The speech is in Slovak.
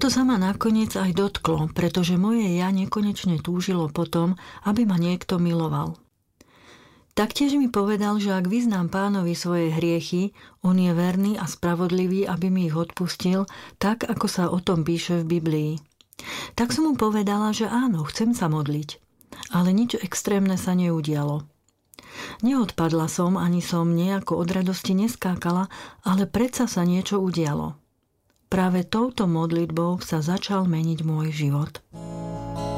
Toto sa ma nakoniec aj dotklo, pretože moje ja nekonečne túžilo potom, aby ma niekto miloval. Taktiež mi povedal, že ak vyznám Pánovi svoje hriechy, on je verný a spravodlivý, aby mi ich odpustil, tak ako sa o tom píše v Biblii. Tak som mu povedala, že áno, chcem sa modliť. Ale nič extrémne sa neudialo. Neodpadla som, ani som nejako od radosti neskákala, ale predsa sa niečo udialo. Práve touto modlitbou sa začal meniť môj život.